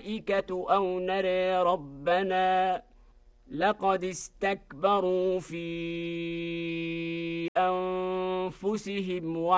الملائكة أو نرى ربنا لقد استكبروا في أنفسهم